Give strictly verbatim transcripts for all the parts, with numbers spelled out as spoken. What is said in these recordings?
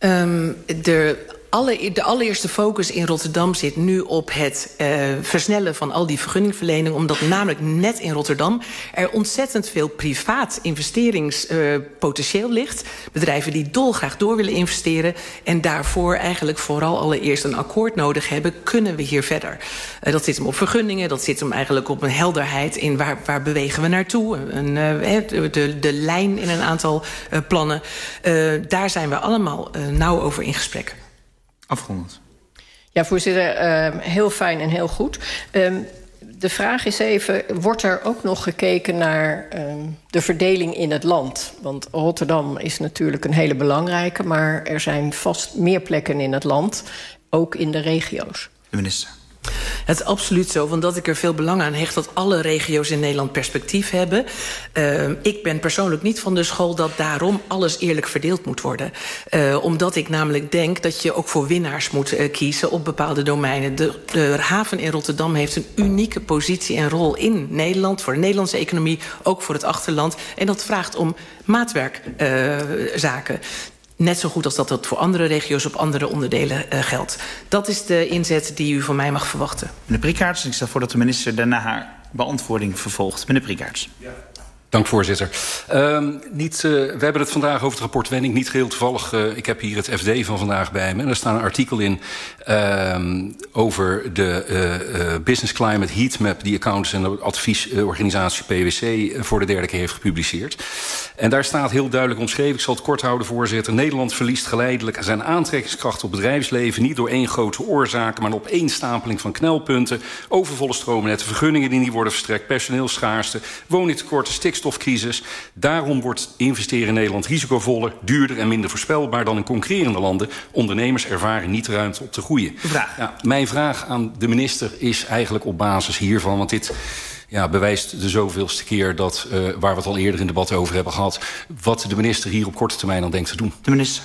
Um, de... Alle, de allereerste focus in Rotterdam zit nu op het uh, versnellen van al die vergunningverlening. Omdat namelijk net in Rotterdam er ontzettend veel privaat investeringspotentieel uh, ligt. Bedrijven die dolgraag door willen investeren. En daarvoor eigenlijk vooral allereerst een akkoord nodig hebben. Kunnen we hier verder? Uh, dat zit hem op vergunningen. Dat zit hem eigenlijk op een helderheid in waar, waar bewegen we naartoe. Een, uh, de, de lijn in een aantal uh, plannen. Uh, daar zijn we allemaal uh, nauw over in gesprek. Afgerond. Ja, voorzitter, uh, heel fijn en heel goed. Um, de vraag is even, wordt er ook nog gekeken naar um, de verdeling in het land? Want Rotterdam is natuurlijk een hele belangrijke, maar er zijn vast meer plekken in het land, ook in de regio's. De minister. Het is absoluut zo, want dat ik er veel belang aan hecht dat alle regio's in Nederland perspectief hebben. Uh, ik ben persoonlijk niet van de school dat daarom alles eerlijk verdeeld moet worden. Uh, omdat ik namelijk denk dat je ook voor winnaars moet uh, kiezen op bepaalde domeinen. De, de haven in Rotterdam heeft een unieke positie en rol in Nederland, voor de Nederlandse economie, ook voor het achterland. En dat vraagt om maatwerkzaken. Uh, Net zo goed als dat dat voor andere regio's op andere onderdelen uh, geldt. Dat is de inzet die u van mij mag verwachten. Meneer Prikaerts, ik stel voor dat de minister daarna haar beantwoording vervolgt. Meneer Prikaerts. Ja. Dank, voorzitter. Uh, niet, uh, we hebben het vandaag over het rapport Wenning. Niet geheel toevallig, uh, ik heb hier het F D van vandaag bij me. En er staat een artikel in uh, over de uh, uh, Business Climate Heatmap die accountants en de adviesorganisatie P W C voor de derde keer heeft gepubliceerd. En daar staat heel duidelijk omschreven, ik zal het kort houden, voorzitter. Nederland verliest geleidelijk zijn aantrekkingskracht op bedrijfsleven. Niet door één grote oorzaak, maar op één stapeling van knelpunten. Overvolle stroomnetten, vergunningen die niet worden verstrekt, personeelsschaarste, woningtekorten, stikstofcrisis. Daarom wordt investeren in Nederland risicovoller, duurder en minder voorspelbaar dan in concurrerende landen. Ondernemers ervaren niet ruimte op te groeien. Vraag. Ja, mijn vraag aan de minister is eigenlijk op basis hiervan, want dit ja, bewijst de zoveelste keer dat, uh, waar we het al eerder in debat over hebben gehad, wat de minister hier op korte termijn aan denkt te doen. De minister.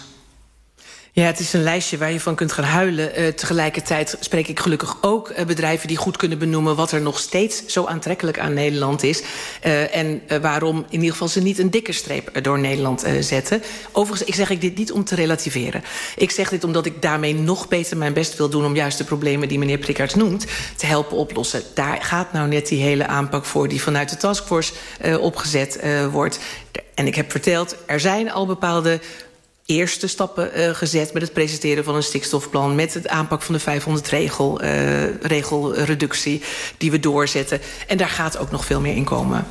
Ja, het is een lijstje waar je van kunt gaan huilen. Uh, tegelijkertijd spreek ik gelukkig ook uh, bedrijven die goed kunnen benoemen wat er nog steeds zo aantrekkelijk aan Nederland is. Uh, en uh, waarom in ieder geval ze niet een dikke streep door Nederland uh, zetten. Overigens, ik zeg ik dit niet om te relativeren. Ik zeg dit omdat ik daarmee nog beter mijn best wil doen om juist de problemen die meneer Prikaerts noemt te helpen oplossen. Daar gaat nou net die hele aanpak voor die vanuit de taskforce uh, opgezet uh, wordt. En ik heb verteld, er zijn al bepaalde eerste stappen uh, gezet met het presenteren van een stikstofplan, met het aanpak van de vijfhonderd regel, uh, regelreductie die we doorzetten. En daar gaat ook nog veel meer in komen.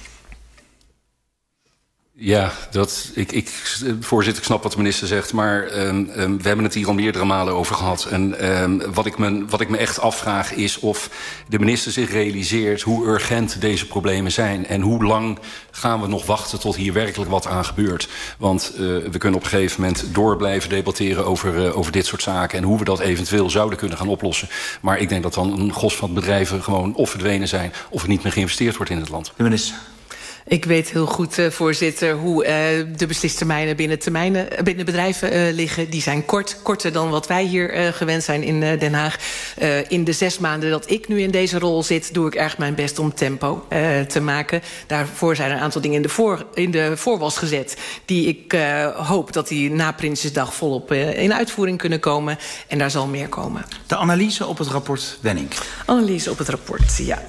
Ja, dat, ik, ik, voorzitter, ik snap wat de minister zegt, maar um, um, we hebben het hier al meerdere malen over gehad. En um, wat, ik me, wat ik me echt afvraag is of de minister zich realiseert hoe urgent deze problemen zijn. En hoe lang gaan we nog wachten tot hier werkelijk wat aan gebeurt. Want uh, we kunnen op een gegeven moment door blijven debatteren over, uh, over dit soort zaken en hoe we dat eventueel zouden kunnen gaan oplossen. Maar ik denk dat dan een gros van bedrijven gewoon of verdwenen zijn of er niet meer geïnvesteerd wordt in het land. De minister. Ik weet heel goed, uh, voorzitter, hoe uh, de beslistermijnen binnen, termijnen, binnen bedrijven uh, liggen. Die zijn kort, korter dan wat wij hier uh, gewend zijn in uh, Den Haag. Uh, in de zes maanden dat ik nu in deze rol zit, doe ik erg mijn best om tempo uh, te maken. Daarvoor zijn er een aantal dingen in de, voor, in de voorwas gezet die ik uh, hoop dat die na Prinsjesdag volop uh, in uitvoering kunnen komen. En daar zal meer komen. De analyse op het rapport Wenning. Analyse op het rapport, ja.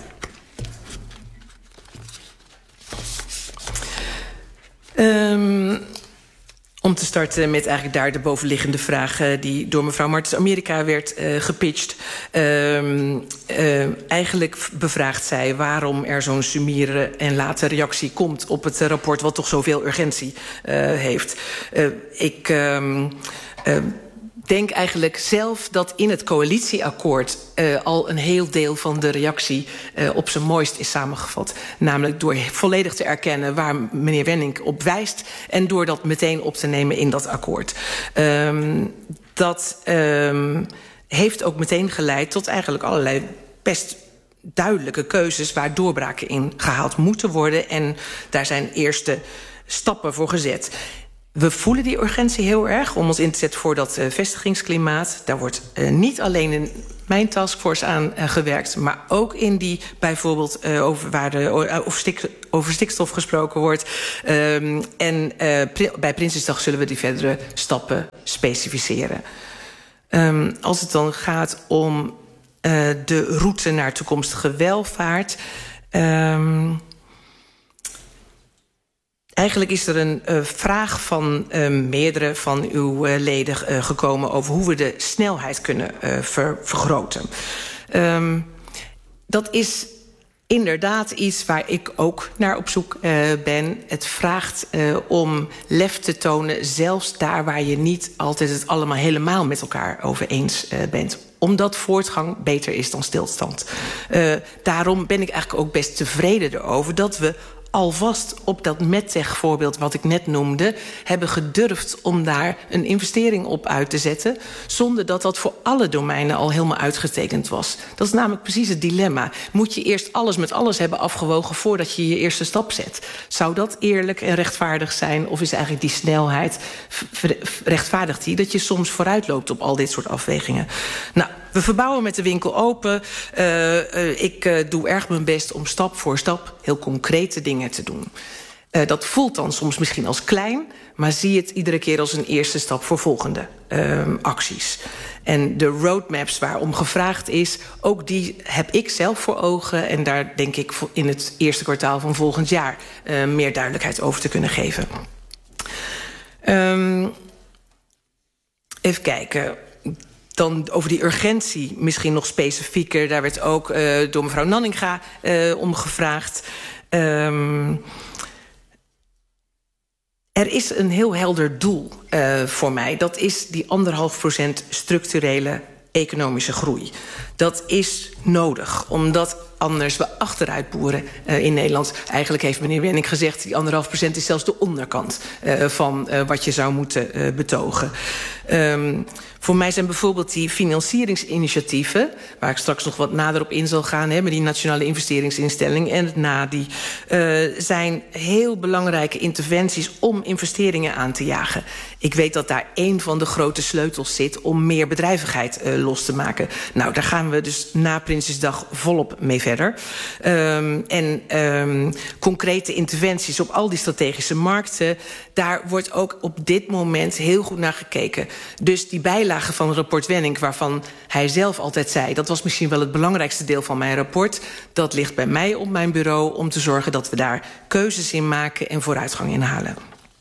Um, om te starten met eigenlijk daar de bovenliggende vraag uh, die door mevrouw Martens Amerika werd uh, gepitcht. Um, uh, eigenlijk bevraagt zij waarom er zo'n summiere en late reactie komt op het uh, rapport wat toch zoveel urgentie uh, heeft. Uh, ik um, uh, denk eigenlijk zelf dat in het coalitieakkoord uh, al een heel deel van de reactie uh, op zijn mooist is samengevat. Namelijk door volledig te erkennen waar meneer Wenning op wijst en door dat meteen op te nemen in dat akkoord. Um, dat um, heeft ook meteen geleid tot eigenlijk allerlei best duidelijke keuzes waar doorbraken in gehaald moeten worden. En daar zijn eerste stappen voor gezet. We voelen die urgentie heel erg om ons in te zetten voor dat uh, vestigingsklimaat. Daar wordt uh, niet alleen in mijn taskforce aan uh, gewerkt. Maar ook in die bijvoorbeeld uh, over, waar de, uh, over, stik, over stikstof gesproken wordt. Um, en uh, pri- bij Prinsjesdag zullen we die verdere stappen specificeren. Um, als het dan gaat om uh, de route naar toekomstige welvaart. Um, Eigenlijk is er een uh, vraag van uh, meerdere van uw uh, leden uh, gekomen over hoe we de snelheid kunnen uh, ver, vergroten. Um, dat is inderdaad iets waar ik ook naar op zoek uh, ben. Het vraagt uh, om lef te tonen, zelfs daar waar je niet altijd het allemaal helemaal met elkaar over eens uh, bent. Omdat voortgang beter is dan stilstand. Uh, daarom ben ik eigenlijk ook best tevreden erover dat we alvast op dat medtech-voorbeeld wat ik net noemde, hebben gedurfd om daar een investering op uit te zetten, zonder dat dat voor alle domeinen al helemaal uitgetekend was. Dat is namelijk precies het dilemma. Moet je eerst alles met alles hebben afgewogen voordat je je eerste stap zet? Zou dat eerlijk en rechtvaardig zijn? Of is eigenlijk die snelheid, rechtvaardigt die dat je soms vooruitloopt op al dit soort afwegingen? Nou, we verbouwen met de winkel open. Uh, uh, ik uh, doe erg mijn best om stap voor stap heel concrete dingen te doen. Uh, dat voelt dan soms misschien als klein, maar zie het iedere keer als een eerste stap voor volgende uh, acties. En de roadmaps waarom gevraagd is, ook die heb ik zelf voor ogen. En daar denk ik in het eerste kwartaal van volgend jaar uh, meer duidelijkheid over te kunnen geven. Um, even kijken. Dan over die urgentie misschien nog specifieker. Daar werd ook uh, door mevrouw Nanninga uh, om gevraagd. Um, er is een heel helder doel uh, voor mij. Dat is die anderhalf procent structurele economische groei. Dat is nodig, omdat anders we achteruit boeren uh, in Nederland. Eigenlijk heeft meneer Wenning gezegd, die anderhalf procent is zelfs de onderkant uh, van uh, wat je zou moeten uh, betogen. Um, Voor mij zijn bijvoorbeeld die financieringsinitiatieven, waar ik straks nog wat nader op in zal gaan, hè, met die nationale investeringsinstelling en het N A D I, uh, zijn heel belangrijke interventies om investeringen aan te jagen. Ik weet dat daar één van de grote sleutels zit om meer bedrijvigheid uh, los te maken. Nou, daar gaan we dus na Prinsjesdag volop mee verder. Um, en um, concrete interventies op al die strategische markten, daar wordt ook op dit moment heel goed naar gekeken. Dus die bijlage van het rapport Wenning, waarvan hij zelf altijd zei, dat was misschien wel het belangrijkste deel van mijn rapport, dat ligt bij mij op mijn bureau om te zorgen dat we daar keuzes in maken en vooruitgang in halen.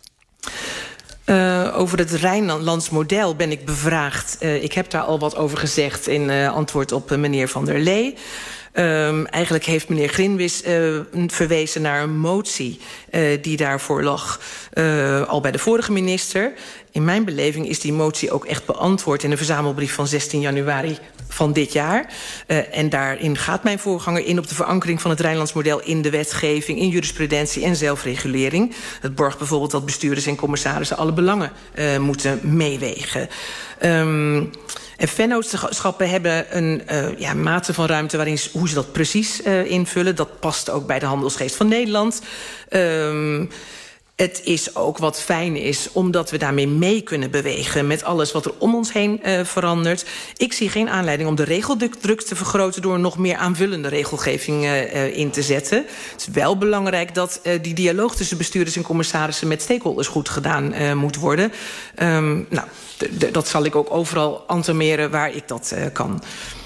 Uh, over het Rijnlands model ben ik bevraagd. Uh, ik heb daar al wat over gezegd in uh, antwoord op uh, meneer Van der Lee. Um, eigenlijk heeft meneer Grinwis uh, verwezen naar een motie uh, die daarvoor lag, uh, al bij de vorige minister. In mijn beleving is die motie ook echt beantwoord in een verzamelbrief van zestien januari van dit jaar. Uh, en daarin gaat mijn voorganger in op de verankering van het Rijnlands model in de wetgeving, in jurisprudentie en zelfregulering. Het borgt bijvoorbeeld dat bestuurders en commissarissen alle belangen uh, moeten meewegen. Um, En vennootschappen hebben een uh, ja, mate van ruimte waarin hoe ze dat precies uh, invullen. Dat past ook bij de Handelsgeest van Nederland. Um, het is ook wat fijn is, omdat we daarmee mee kunnen bewegen met alles wat er om ons heen uh, verandert. Ik zie geen aanleiding om de regeldruk te vergroten door nog meer aanvullende regelgeving uh, in te zetten. Het is wel belangrijk dat uh, die dialoog tussen bestuurders en commissarissen met stakeholders goed gedaan uh, moet worden. Um, nou, dat zal ik ook overal entameren waar ik dat uh, kan.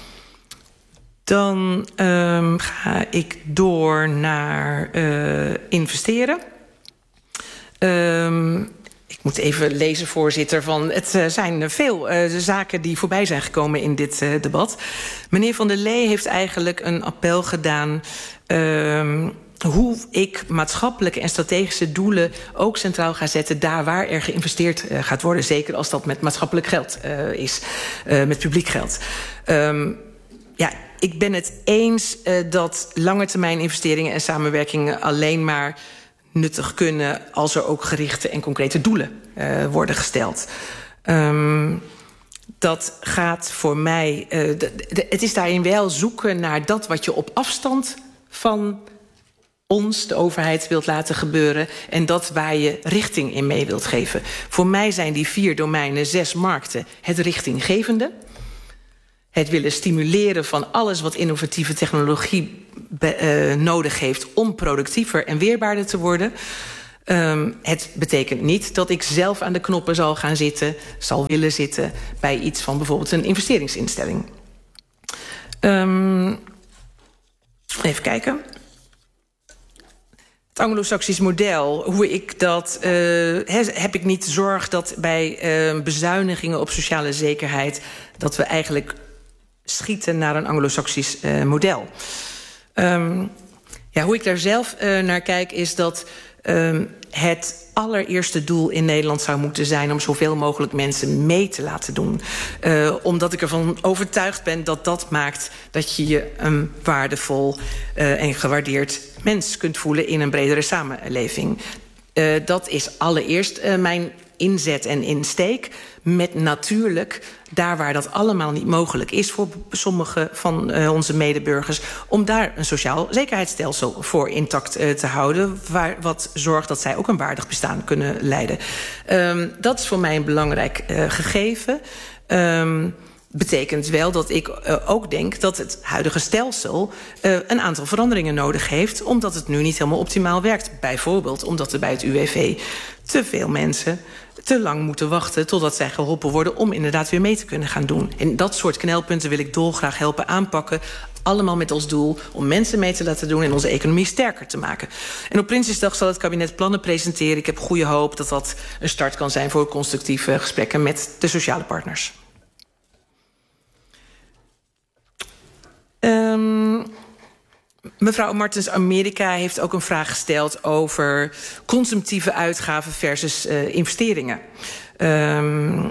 Dan um, ga ik door naar uh, investeren. Um, ik moet even lezen, voorzitter, van het uh, zijn veel uh, zaken die voorbij zijn gekomen in dit uh, debat. Meneer Van der Lee heeft eigenlijk een appel gedaan Um, hoe ik maatschappelijke en strategische doelen ook centraal ga zetten daar waar er geïnvesteerd uh, gaat worden. Zeker als dat met maatschappelijk geld uh, is, uh, met publiek geld. Um, ja, ik ben het eens uh, dat langetermijn investeringen en samenwerkingen alleen maar nuttig kunnen als er ook gerichte en concrete doelen uh, worden gesteld. Um, dat gaat voor mij, uh, de, de, het is daarin wel zoeken naar dat wat je op afstand van ons, de overheid, wilt laten gebeuren en dat waar je richting in mee wilt geven. Voor mij zijn die vier domeinen, zes markten, het richtinggevende, het willen stimuleren van alles wat innovatieve technologie be, uh, nodig heeft om productiever en weerbaarder te worden. Um, het betekent niet dat ik zelf aan de knoppen zal gaan zitten, zal willen zitten bij iets van bijvoorbeeld een investeringsinstelling. Um, even kijken. Het Anglo-Saxisch model, hoe ik dat, uh, heb ik niet zorg dat bij uh, bezuinigingen op sociale zekerheid dat we eigenlijk schieten naar een Anglo-Saxisch uh, model. Um, ja, hoe ik daar zelf uh, naar kijk is dat um, het allereerste doel in Nederland zou moeten zijn om zoveel mogelijk mensen mee te laten doen. Uh, omdat ik ervan overtuigd ben dat dat maakt dat je je een waardevol uh, en gewaardeerd mens kunt voelen in een bredere samenleving. Uh, dat is allereerst uh, mijn inzet en insteek. Met natuurlijk, daar waar dat allemaal niet mogelijk is voor sommige van uh, onze medeburgers, om daar een sociaal zekerheidsstelsel voor intact uh, te houden, waar, wat zorgt dat zij ook een waardig bestaan kunnen leiden. Um, dat is voor mij een belangrijk uh, gegeven. Um, betekent wel dat ik uh, ook denk dat het huidige stelsel uh, een aantal veranderingen nodig heeft, omdat het nu niet helemaal optimaal werkt. Bijvoorbeeld omdat er bij het U W V te veel mensen te lang moeten wachten totdat zij geholpen worden om inderdaad weer mee te kunnen gaan doen. En dat soort knelpunten wil ik dolgraag helpen aanpakken. Allemaal met als doel om mensen mee te laten doen en onze economie sterker te maken. En op Prinsjesdag zal het kabinet plannen presenteren. Ik heb goede hoop dat dat een start kan zijn voor constructieve gesprekken met de sociale partners. Um, Mevrouw Martens-Amerika heeft ook een vraag gesteld over consumptieve uitgaven versus uh, investeringen. Um,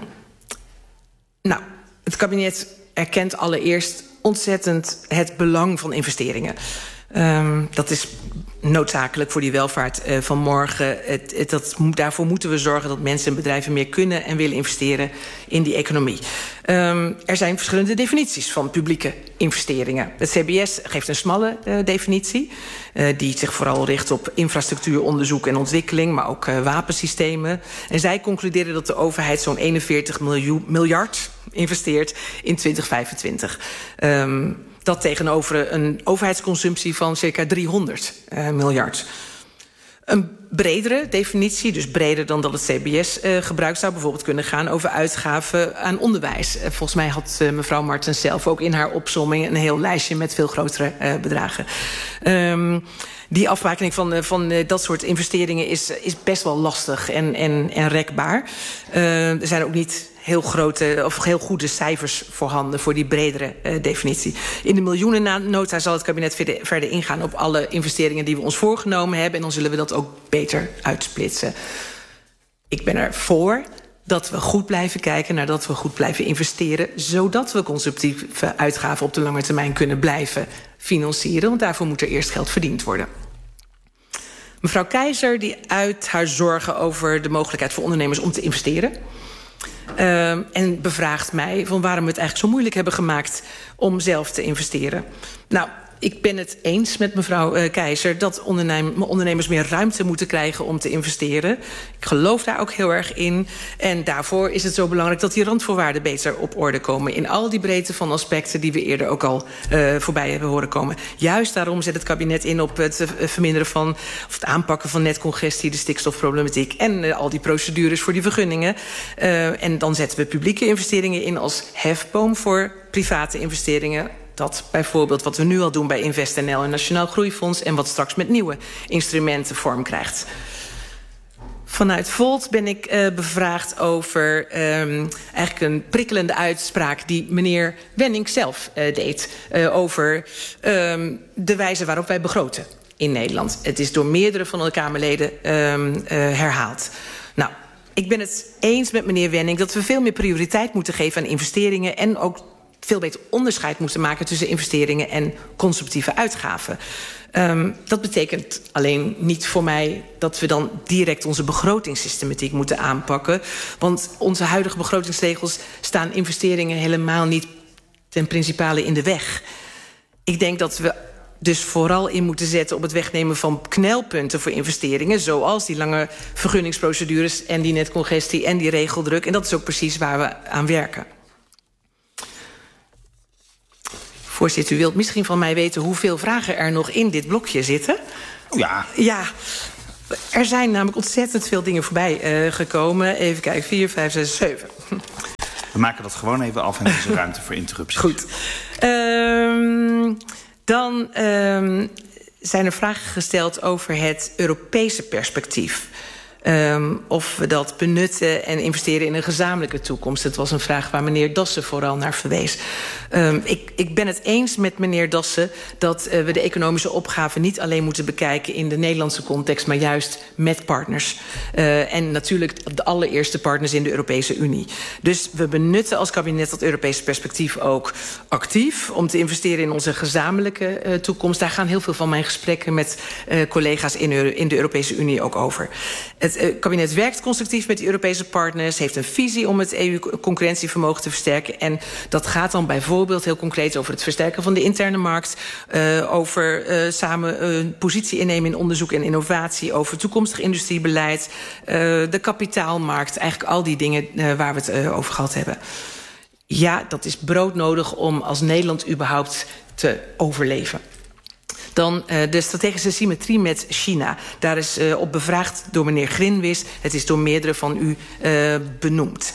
nou, het kabinet erkent allereerst ontzettend het belang van investeringen. Um, dat is noodzakelijk voor die welvaart uh, van morgen. Het, het, dat, daarvoor moeten we zorgen dat mensen en bedrijven meer kunnen en willen investeren in die economie. Um, er zijn verschillende definities van publieke investeringen. Het C B S geeft een smalle uh, definitie, uh, die zich vooral richt op infrastructuur, onderzoek en ontwikkeling, maar ook uh, wapensystemen. En zij concluderen dat de overheid zo'n eenenveertig miljard investeert in twintig vijfentwintig. Um, Dat tegenover een overheidsconsumptie van circa driehonderd uh, miljard. Een bredere definitie, dus breder dan dat het C B S uh, gebruikt, zou bijvoorbeeld kunnen gaan over uitgaven aan onderwijs. Uh, volgens mij had uh, mevrouw Martens zelf ook in haar opsomming een heel lijstje met veel grotere uh, bedragen. Um, Die afbakening van, uh, van uh, dat soort investeringen is, is best wel lastig en, en, en rekbaar. Uh, er zijn ook niet heel grote of heel goede cijfers voorhanden voor die bredere uh, definitie. In de miljoenennota zal het kabinet verder, verder ingaan op alle investeringen die we ons voorgenomen hebben. En dan zullen we dat ook beter uitsplitsen. Ik ben ervoor dat we goed blijven kijken naar dat we goed blijven investeren, zodat we consumptieve uitgaven op de lange termijn kunnen blijven financieren. Want daarvoor moet er eerst geld verdiend worden. Mevrouw Keizer die uit haar zorgen over de mogelijkheid voor ondernemers om te investeren. Uh, en bevraagt mij van waarom we het eigenlijk zo moeilijk hebben gemaakt om zelf te investeren. Nou, ik ben het eens met mevrouw uh, Keizer dat onderneem, ondernemers meer ruimte moeten krijgen om te investeren. Ik geloof daar ook heel erg in. En daarvoor is het zo belangrijk dat die randvoorwaarden beter op orde komen. In al die breedte van aspecten die we eerder ook al uh, voorbij hebben horen komen. Juist daarom zet het kabinet in op het verminderen van, of het aanpakken van netcongestie, de stikstofproblematiek en uh, al die procedures voor die vergunningen. Uh, en dan zetten we publieke investeringen in als hefboom voor private investeringen. Dat bijvoorbeeld wat we nu al doen bij InvestNL en Nationaal Groeifonds en wat straks met nieuwe instrumenten vorm krijgt. Vanuit Volt ben ik uh, bevraagd over um, eigenlijk een prikkelende uitspraak die meneer Wenning zelf uh, deed uh, over um, de wijze waarop wij begroten in Nederland. Het is door meerdere van de Kamerleden um, uh, herhaald. Nou, ik ben het eens met meneer Wenning dat we veel meer prioriteit moeten geven aan investeringen en ook veel beter onderscheid moeten maken tussen investeringen en consumptieve uitgaven. Um, dat betekent alleen niet voor mij dat we dan direct onze begrotingssystematiek moeten aanpakken. Want onze huidige begrotingsregels staan investeringen helemaal niet ten principale in de weg. Ik denk dat we dus vooral in moeten zetten op het wegnemen van knelpunten voor investeringen, zoals die lange vergunningsprocedures en die netcongestie en die regeldruk. En dat is ook precies waar we aan werken. Voorzitter, u wilt misschien van mij weten hoeveel vragen er nog in dit blokje zitten. Oh ja. Ja, er zijn namelijk ontzettend veel dingen voorbij uh, gekomen. Even kijken, vier, vijf, zes, zeven. We maken dat gewoon even af en er is ruimte voor interrupties. Goed. Um, dan um, zijn er vragen gesteld over het Europese perspectief. Um, of we dat benutten en investeren in een gezamenlijke toekomst. Dat was een vraag waar meneer Dassen vooral naar verwees. Um, ik, ik ben het eens met meneer Dassen dat uh, we de economische opgave niet alleen moeten bekijken in de Nederlandse context, maar juist met partners. Uh, en natuurlijk de allereerste partners in de Europese Unie. Dus we benutten als kabinet dat Europese perspectief ook actief om te investeren in onze gezamenlijke uh, toekomst. Daar gaan heel veel van mijn gesprekken met uh, collega's in, Euro- in de Europese Unie ook over. Het Het kabinet werkt constructief met die Europese partners, heeft een visie om het E U-concurrentievermogen te versterken. En dat gaat dan bijvoorbeeld heel concreet over het versterken van de interne markt, uh, over uh, samen een uh, positie innemen in onderzoek en innovatie, over toekomstig industriebeleid, uh, de kapitaalmarkt, eigenlijk al die dingen uh, waar we het uh, over gehad hebben. Ja, dat is broodnodig om als Nederland überhaupt te overleven. Dan uh, de strategische symmetrie met China. Daar is uh, op bevraagd door meneer Grinwis. Het is door meerdere van u uh, benoemd.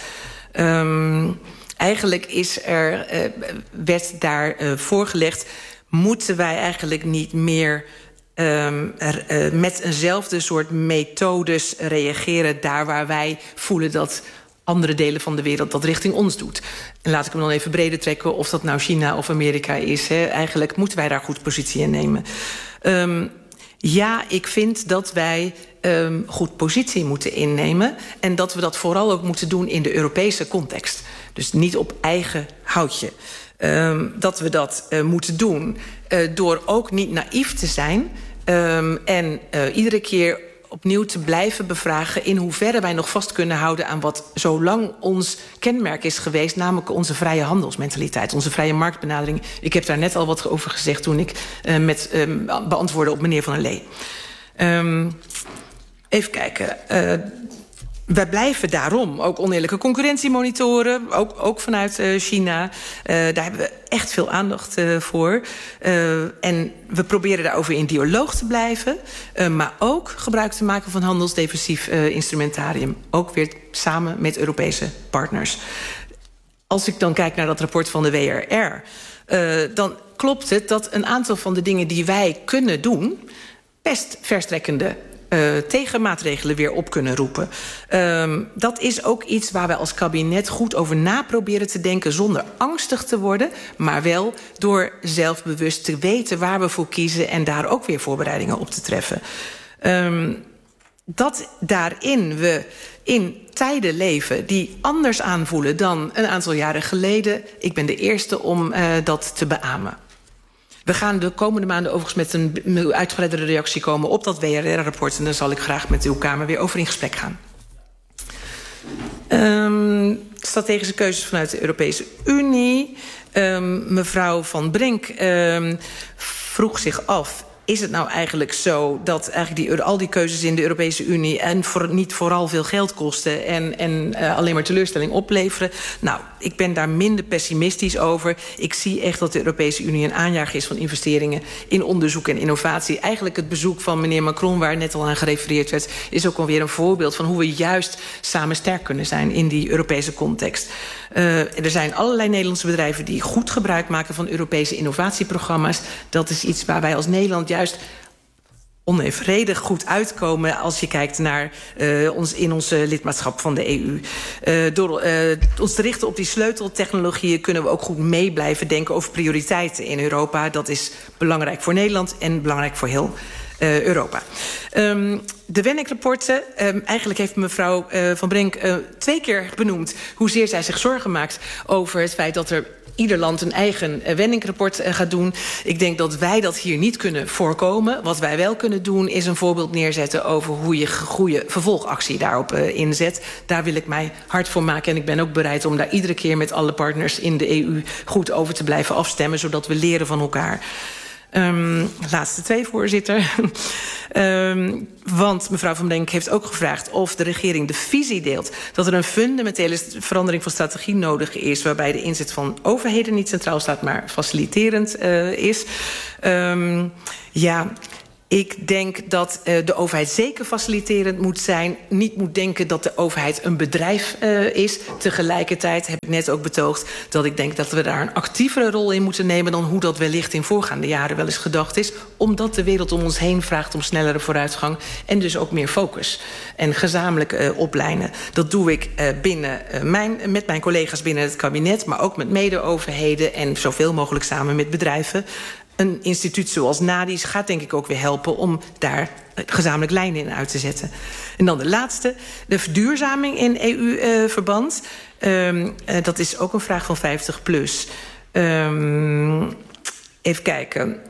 Um, eigenlijk is er, uh, werd daar uh, voorgelegd, moeten wij eigenlijk niet meer Um, er, uh, met eenzelfde soort methodes reageren daar waar wij voelen dat andere delen van de wereld dat richting ons doet. En laat ik hem dan even breder trekken, of dat nou China of Amerika is. Hè. Eigenlijk moeten wij daar goed positie in nemen. Um, ja, ik vind dat wij um, goed positie moeten innemen en dat we dat vooral ook moeten doen in de Europese context. Dus niet op eigen houtje. Um, dat we dat uh, moeten doen uh, door ook niet naïef te zijn um, en uh, iedere keer opnieuw te blijven bevragen in hoeverre wij nog vast kunnen houden aan wat zo lang ons kenmerk is geweest, namelijk onze vrije handelsmentaliteit, onze vrije marktbenadering. Ik heb daar net al wat over gezegd toen ik uh, met um, beantwoordde op meneer Van der Lee. Um, even kijken. Uh, Wij blijven daarom ook oneerlijke concurrentie monitoren, ook, ook vanuit uh, China. Uh, daar hebben we echt veel aandacht uh, voor. Uh, en we proberen daarover in dialoog te blijven, uh, maar ook gebruik te maken van handelsdefensief uh, instrumentarium. Ook weer samen met Europese partners. Als ik dan kijk naar dat rapport van de W R R, uh, dan klopt het dat een aantal van de dingen die wij kunnen doen best verstrekkende Uh, tegenmaatregelen weer op kunnen roepen. Um, dat is ook iets waar wij als kabinet goed over na proberen te denken, zonder angstig te worden, maar wel door zelfbewust te weten waar we voor kiezen en daar ook weer voorbereidingen op te treffen. Um, dat daarin we in tijden leven die anders aanvoelen dan een aantal jaren geleden, ik ben de eerste om uh, dat te beamen. We gaan de komende maanden overigens met een uitgebreidere reactie komen op dat W R R-rapport. En daar zal ik graag met uw Kamer weer over in gesprek gaan. Um, strategische keuzes vanuit de Europese Unie. Um, mevrouw Van Brink um, vroeg zich af, is het nou eigenlijk zo dat eigenlijk die, al die keuzes in de Europese Unie en voor, niet vooral veel geld kosten en, en uh, alleen maar teleurstelling opleveren? Nou, ik ben daar minder pessimistisch over. Ik zie echt dat de Europese Unie een aanjager is van investeringen in onderzoek en innovatie. Eigenlijk het bezoek van meneer Macron, waar net al aan gerefereerd werd, is ook alweer een voorbeeld van hoe we juist samen sterk kunnen zijn in die Europese context. Uh, er zijn allerlei Nederlandse bedrijven die goed gebruik maken van Europese innovatieprogramma's. Dat is iets waar wij als Nederland juist onevenredig goed uitkomen als je kijkt naar uh, ons in onze lidmaatschap van de E U. Uh, door uh, ons te richten op die sleuteltechnologieën kunnen we ook goed mee blijven denken over prioriteiten in Europa. Dat is belangrijk voor Nederland en belangrijk voor heel uh, Europa. Um, de Wennick-rapporten. Um, eigenlijk heeft mevrouw uh, Van Brink uh, twee keer benoemd hoezeer zij zich zorgen maakt over het feit dat er ieder land een eigen uh, Wennick-rapport uh, gaat doen. Ik denk dat wij dat hier niet kunnen voorkomen. Wat wij wel kunnen doen is een voorbeeld neerzetten over hoe je goede vervolgactie daarop uh, inzet. Daar wil ik mij hard voor maken en ik ben ook bereid om daar iedere keer met alle partners in de E U goed over te blijven afstemmen, zodat we leren van elkaar. Um, laatste twee, voorzitter. um, want mevrouw Van Denk heeft ook gevraagd of de regering de visie deelt dat er een fundamentele verandering van strategie nodig is, waarbij de inzet van overheden niet centraal staat, maar faciliterend uh, is. Um, ja... Ik denk dat uh, de overheid zeker faciliterend moet zijn. Niet moet denken dat de overheid een bedrijf uh, is. Tegelijkertijd heb ik net ook betoogd dat ik denk dat we daar een actievere rol in moeten nemen dan hoe dat wellicht in voorgaande jaren wel eens gedacht is. Omdat de wereld om ons heen vraagt om snellere vooruitgang en dus ook meer focus. En gezamenlijk uh, oplijnen. Dat doe ik uh, binnen, uh, mijn, met mijn collega's binnen het kabinet, maar ook met mede-overheden en zoveel mogelijk samen met bedrijven. Een instituut zoals NADIS gaat denk ik ook weer helpen om daar gezamenlijk lijnen in uit te zetten. En dan de laatste, de verduurzaming in E U-verband. Uh, um, uh, dat is ook een vraag van vijftig plus. Um, even kijken.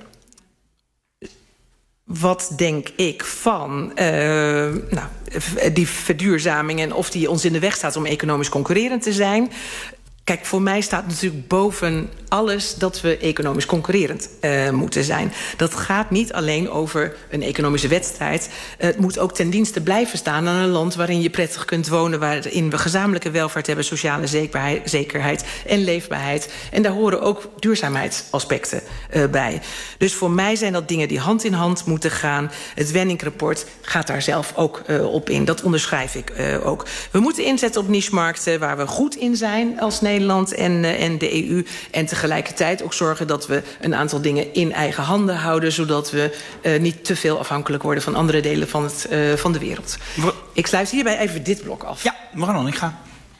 Wat denk ik van uh, nou, die verduurzaming en of die ons in de weg staat om economisch concurrerend te zijn? Kijk, voor mij staat natuurlijk boven alles dat we economisch concurrerend uh, moeten zijn. Dat gaat niet alleen over een economische wedstrijd. Uh, het moet ook ten dienste blijven staan aan een land waarin je prettig kunt wonen, waarin we gezamenlijke welvaart hebben, sociale zekerheid en leefbaarheid. En daar horen ook duurzaamheidsaspecten uh, bij. Dus voor mij zijn dat dingen die hand in hand moeten gaan. Het Wenning-rapport gaat daar zelf ook uh, op in. Dat onderschrijf ik uh, ook. We moeten inzetten op niche-markten waar we goed in zijn als Nederland en, uh, en de E U. En tegelijkertijd ook zorgen dat we een aantal dingen in eigen handen houden, zodat we uh, niet te veel afhankelijk worden van andere delen van, het, uh, van de wereld. Mevrouw... Ik sluit hierbij even dit blok af. Ja, mevrouw Nanninga.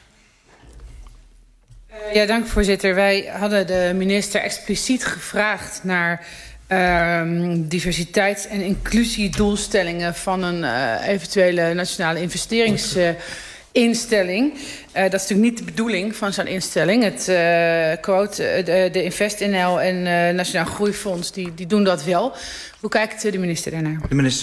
Uh, ja, dank voorzitter. Wij hadden de minister expliciet gevraagd naar uh, diversiteits- en inclusiedoelstellingen van een uh, eventuele nationale investerings... Uh, instelling. Uh, dat is natuurlijk niet de bedoeling van zo'n instelling. Het uh, quote, uh, de, de InvestNL en uh, Nationaal Groeifonds, die, die doen dat wel. Hoe kijkt de minister daarnaar? De minister.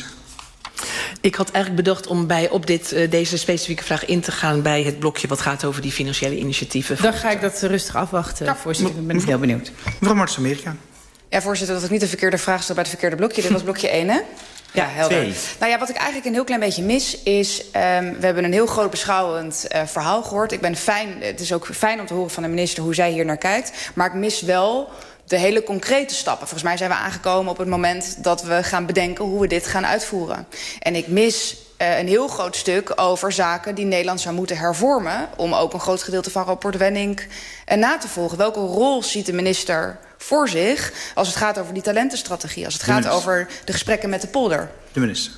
Ik had eigenlijk bedacht om bij op dit, uh, deze specifieke vraag in te gaan bij het blokje wat gaat over die financiële initiatieven. Dan ga ik dat rustig afwachten, ja, voorzitter. Ik ben heel benieuwd. Mevrouw Martens Amerika. Ja, voorzitter, dat ik niet de verkeerde vraag stel bij het verkeerde blokje. Dit was blokje één, hè? Ja, helder. Twee. Nou ja, wat ik eigenlijk een heel klein beetje mis is... Um, we hebben een heel groot beschouwend uh, verhaal gehoord. Ik ben fijn, het is ook fijn om te horen van de minister hoe zij hier naar kijkt. Maar ik mis wel de hele concrete stappen. Volgens mij zijn we aangekomen op het moment dat we gaan bedenken hoe we dit gaan uitvoeren. En ik mis uh, een heel groot stuk over zaken die Nederland zou moeten hervormen, om ook een groot gedeelte van rapport Wenning uh, na te volgen. Welke rol ziet de minister voor zich als het gaat over die talentenstrategie, als het gaat de over de gesprekken met de polder? De minister.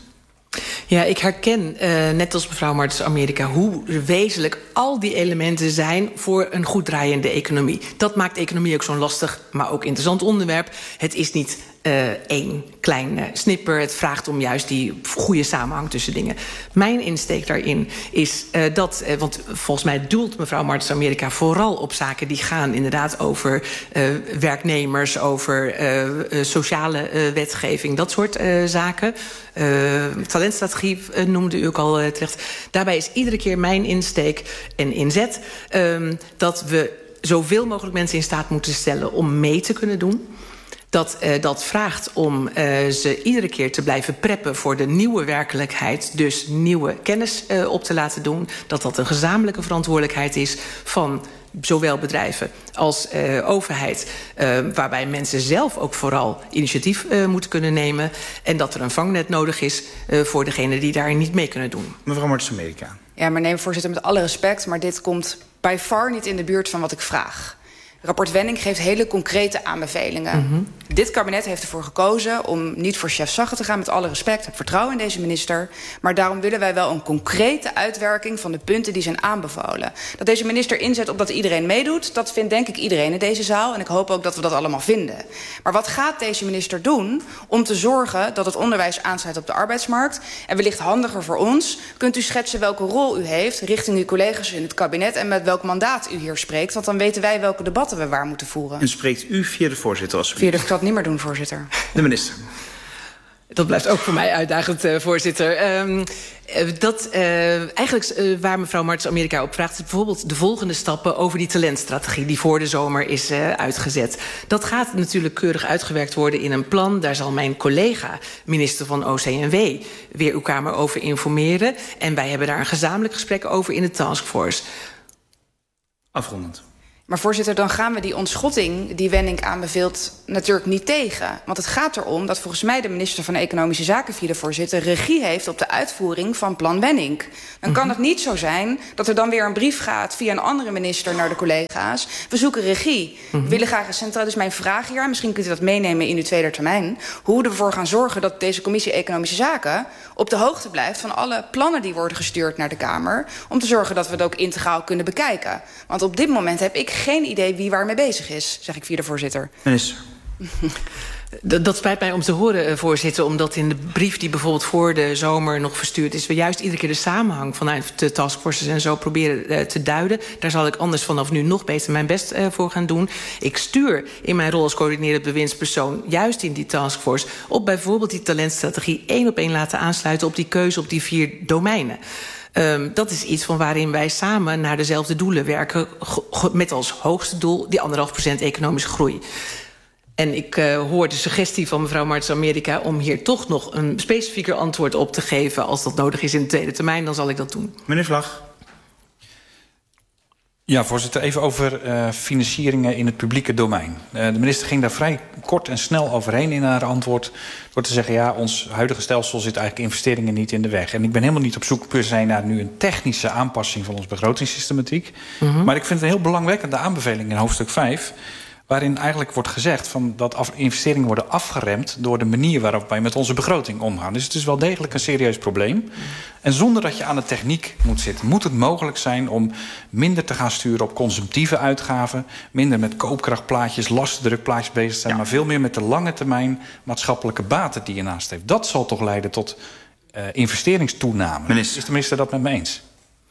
Ja, ik herken, uh, net als mevrouw Martens Amerika, hoe wezenlijk al die elementen zijn voor een goed draaiende economie. Dat maakt economie ook zo'n lastig, maar ook interessant onderwerp. Het is niet uh, één klein uh, snipper. Het vraagt om juist die goede samenhang tussen dingen. Mijn insteek daarin is uh, dat, uh, want volgens mij doelt mevrouw Martens Amerika vooral op zaken die gaan inderdaad over uh, werknemers, over uh, uh, sociale uh, wetgeving, dat soort uh, zaken. Uh, talentstrategie uh, noemde u ook al uh, terecht. Daarbij is iedere keer mijn insteek en inzet uh, dat we zoveel mogelijk mensen in staat moeten stellen om mee te kunnen doen. Dat uh, dat vraagt om uh, ze iedere keer te blijven preppen voor de nieuwe werkelijkheid, dus nieuwe kennis uh, op te laten doen. Dat dat een gezamenlijke verantwoordelijkheid is van zowel bedrijven als uh, overheid, uh, waarbij mensen zelf ook vooral initiatief uh, moeten kunnen nemen. En dat er een vangnet nodig is uh, voor degenen die daar niet mee kunnen doen. Mevrouw Martens Amerika. Ja, maar neem voorzitter, met alle respect, maar dit komt by far niet in de buurt van wat ik vraag. Rapport Wenning geeft hele concrete aanbevelingen. Mm-hmm. Dit kabinet heeft ervoor gekozen om niet voor chef Zagge te gaan, met alle respect. Ik heb vertrouwen in deze minister. Maar daarom willen wij wel een concrete uitwerking van de punten die zijn aanbevolen. Dat deze minister inzet op dat iedereen meedoet, dat vindt denk ik iedereen in deze zaal. En ik hoop ook dat we dat allemaal vinden. Maar wat gaat deze minister doen om te zorgen dat het onderwijs aansluit op de arbeidsmarkt? En wellicht handiger voor ons, kunt u schetsen welke rol u heeft richting uw collega's in het kabinet en met welk mandaat u hier spreekt? Want dan weten wij welke debatten we waar moeten voeren. En spreekt u via de voorzitter als Via de ik zal het niet meer doen, voorzitter. De minister. Dat blijft ook voor mij uitdagend, uh, voorzitter. Um, dat, uh, eigenlijk uh, waar mevrouw Martens-Amerika op vraagt... is bijvoorbeeld de volgende stappen over die talentstrategie... die voor de zomer is uh, uitgezet. Dat gaat natuurlijk keurig uitgewerkt worden in een plan. Daar zal mijn collega, minister van O C en W... weer uw Kamer over informeren. En wij hebben daar een gezamenlijk gesprek over in de taskforce. Afrondend. Maar voorzitter, dan gaan we die ontschotting die Wenning aanbeveelt natuurlijk niet tegen. Want het gaat erom dat volgens mij de minister van Economische Zaken, via de voorzitter, regie heeft op de uitvoering van plan Wenning. Dan kan het niet zo zijn dat er dan weer een brief gaat via een andere minister naar de collega's. We zoeken regie. We willen graag een centraal. Dus mijn vraag hier, misschien kunt u dat meenemen in uw tweede termijn. Hoe we ervoor gaan zorgen dat deze commissie Economische Zaken op de hoogte blijft van alle plannen die worden gestuurd naar de Kamer. Om te zorgen dat we het ook integraal kunnen bekijken. Want op dit moment heb ik geen idee wie waar mee bezig is, zeg ik via de voorzitter. Minister. Dat, dat spijt mij om te horen, voorzitter. Omdat in de brief die bijvoorbeeld voor de zomer nog verstuurd is... we juist iedere keer de samenhang vanuit de taskforces en zo proberen uh, te duiden. Daar zal ik anders vanaf nu nog beter mijn best uh, voor gaan doen. Ik stuur in mijn rol als coördinerend bewindspersoon... juist in die taskforce op bijvoorbeeld die talentstrategie... één op één laten aansluiten op die keuze op die vier domeinen. Um, dat is iets van waarin wij samen naar dezelfde doelen werken... met als hoogste doel die anderhalf procent economische groei. En ik uh, hoor de suggestie van mevrouw Martens-Amerika... om hier toch nog een specifieker antwoord op te geven... als dat nodig is in de tweede termijn, dan zal ik dat doen. Meneer Vlag. Ja, voorzitter, even over uh, financieringen in het publieke domein. Uh, de minister ging daar vrij kort en snel overheen in haar antwoord... door te zeggen, ja, ons huidige stelsel zit eigenlijk investeringen niet in de weg. En ik ben helemaal niet op zoek per se naar nu een technische aanpassing... van onze begrotingssystematiek. Mm-hmm. Maar ik vind het een heel belangwekkende aanbeveling in hoofdstuk vijf... waarin eigenlijk wordt gezegd van dat af, investeringen worden afgeremd... door de manier waarop wij met onze begroting omgaan. Dus het is wel degelijk een serieus probleem. En zonder dat je aan de techniek moet zitten... moet het mogelijk zijn om minder te gaan sturen op consumptieve uitgaven... minder met koopkrachtplaatjes, lastendrukplaatjes bezig zijn... Ja. maar veel meer met de lange termijn maatschappelijke baten die je naast heeft. Dat zal toch leiden tot uh, investeringstoename. Minister. Is de minister dat met me eens?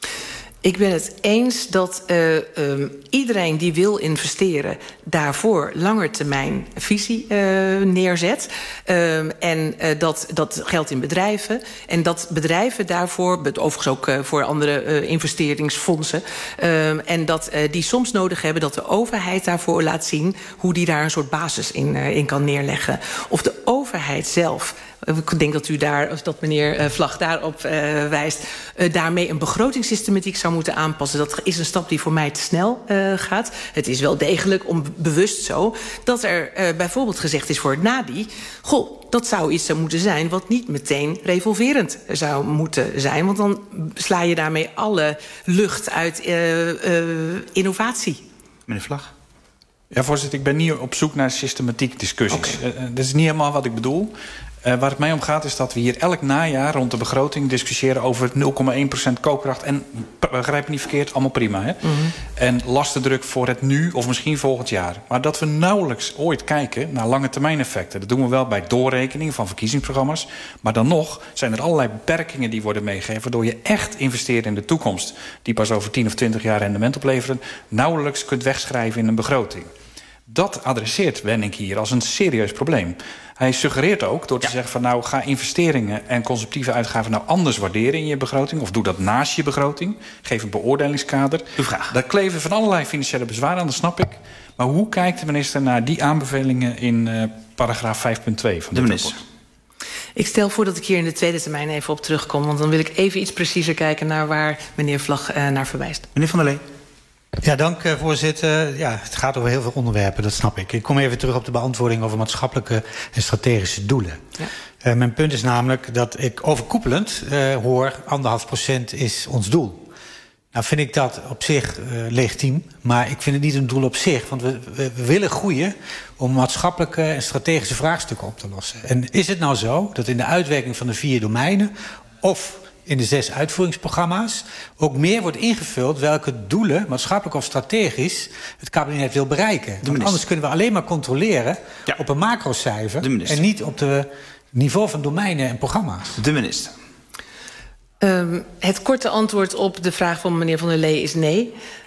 Ik ben het eens dat uh, um, iedereen die wil investeren... daarvoor langetermijn visie uh, neerzet. Um, en uh, dat, dat geldt in bedrijven. En dat bedrijven daarvoor, overigens ook uh, voor andere uh, investeringsfondsen... Um, en dat uh, die soms nodig hebben dat de overheid daarvoor laat zien... hoe die daar een soort basis in, uh, in kan neerleggen. Of de overheid zelf... Ik denk dat u daar, als dat meneer uh, Vlag daarop uh, wijst... Uh, daarmee een begrotingssystematiek zou moeten aanpassen. Dat is een stap die voor mij te snel uh, gaat. Het is wel degelijk onbewust zo... dat er uh, bijvoorbeeld gezegd is voor het N A D I... goh, dat zou iets zou moeten zijn... wat niet meteen revolverend zou moeten zijn. Want dan sla je daarmee alle lucht uit uh, uh, innovatie. Meneer Vlag. Ja, voorzitter, ik ben niet op zoek naar systematiek discussies. Okay. Uh, dat is niet helemaal wat ik bedoel... Uh, waar het mij om gaat is dat we hier elk najaar rond de begroting discussiëren over nul komma één procent koopkracht. En, begrijp me niet verkeerd, allemaal prima. Hè? Mm-hmm. En lastendruk voor het nu of misschien volgend jaar. Maar dat we nauwelijks ooit kijken naar lange termijn effecten. Dat doen we wel bij doorrekening van verkiezingsprogramma's. Maar dan nog zijn er allerlei beperkingen die worden meegegeven... waardoor je echt investeert in de toekomst... die pas over tien of twintig jaar rendement opleveren... nauwelijks kunt wegschrijven in een begroting. Dat adresseert Wenning hier als een serieus probleem. Hij suggereert ook door te ja. zeggen van nou ga investeringen en consumptieve uitgaven nou anders waarderen in je begroting. Of doe dat naast je begroting. Geef een beoordelingskader. Uw vraag. Daar kleven van allerlei financiële bezwaren aan, dat snap ik. Maar hoe kijkt de minister naar die aanbevelingen in uh, paragraaf vijf punt twee van de dit minister. rapport? Ik stel voor dat ik hier in de tweede termijn even op terugkom. Want dan wil ik even iets preciezer kijken naar waar meneer Vlag uh, naar verwijst. Meneer Van der Lee. Ja, dank voorzitter. Ja, het gaat over heel veel onderwerpen, dat snap ik. Ik kom even terug op de beantwoording over maatschappelijke en strategische doelen. Ja. Uh, mijn punt is namelijk dat ik overkoepelend uh, hoor... anderhalf procent is ons doel. Nou vind ik dat op zich uh, legitiem, maar ik vind het niet een doel op zich. Want we, we, we willen groeien om maatschappelijke en strategische vraagstukken op te lossen. En is het nou zo dat in de uitwerking van de vier domeinen... of in de zes uitvoeringsprogramma's ook meer wordt ingevuld welke doelen, maatschappelijk of strategisch, het kabinet wil bereiken. Want anders kunnen we alleen maar controleren ja. op een macrocijfer en niet op het niveau van domeinen en programma's. De minister. Um, het korte antwoord op de vraag van meneer Van der Lee is nee.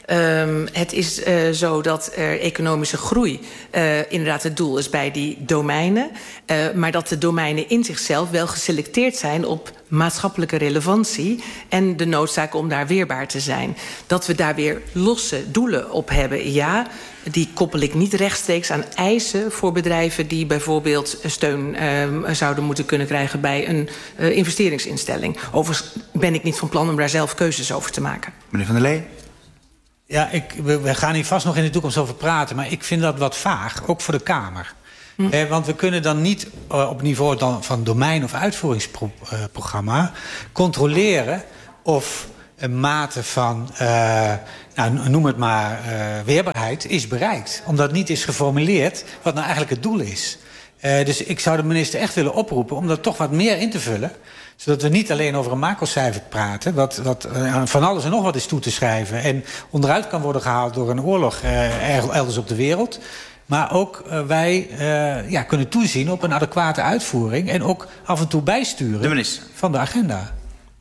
Um, het is uh, zo dat er economische groei uh, inderdaad het doel is bij die domeinen. Uh, maar dat de domeinen in zichzelf wel geselecteerd zijn op maatschappelijke relevantie en de noodzaak om daar weerbaar te zijn. Dat we daar weer losse doelen op hebben, ja, die koppel ik niet rechtstreeks aan eisen voor bedrijven die bijvoorbeeld steun uh, zouden moeten kunnen krijgen bij een uh, investeringsinstelling. Overigens ben ik niet van plan om daar zelf keuzes over te maken. Meneer Van der Lee? Ja, ik, we, we gaan hier vast nog in de toekomst over praten, maar ik vind dat wat vaag, ook voor de Kamer. Hm. Eh, want we kunnen dan niet uh, op niveau dan van domein- of uitvoeringsprogramma uh, controleren of een mate van, uh, nou, noem het maar, uh, weerbaarheid is bereikt. Omdat niet is geformuleerd wat nou eigenlijk het doel is. Uh, dus ik zou de minister echt willen oproepen om dat toch wat meer in te vullen. Zodat we niet alleen over een macrocijfer praten, wat, wat uh, van alles en nog wat is toe te schrijven en onderuit kan worden gehaald door een oorlog uh, elders op de wereld. Maar ook uh, wij uh, ja, kunnen toezien op een adequate uitvoering en ook af en toe bijsturen de minister. Van de agenda.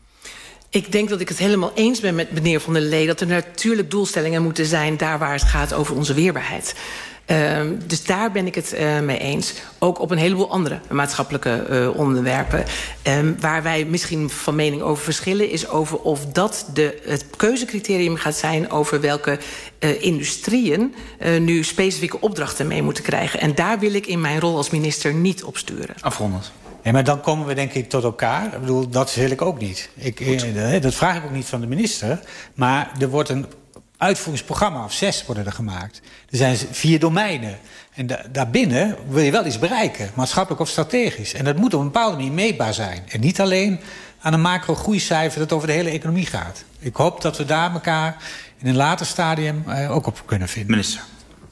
Ik denk dat ik het helemaal eens ben met meneer Van der Lee dat er natuurlijk doelstellingen moeten zijn daar waar het gaat over onze weerbaarheid. Uh, dus daar ben ik het uh, mee eens. Ook op een heleboel andere maatschappelijke uh, onderwerpen. Um, waar wij misschien van mening over verschillen is over of dat de, het keuzecriterium gaat zijn over welke uh, industrieën uh, nu specifieke opdrachten mee moeten krijgen. En daar wil ik in mijn rol als minister niet op sturen. Afrondend. Nee, maar dan komen we denk ik tot elkaar. Ik bedoel, dat wil ik ook niet. Ik, eh, dat vraag ik ook niet van de minister. Maar er wordt een uitvoeringsprogramma, of zes worden er gemaakt. Er zijn vier domeinen. En da daarbinnen wil je wel iets bereiken, maatschappelijk of strategisch. En dat moet op een bepaalde manier meetbaar zijn. En niet alleen aan een macro-groeicijfer dat over de hele economie gaat. Ik hoop dat we daar elkaar in een later stadium uh, ook op kunnen vinden. Minister.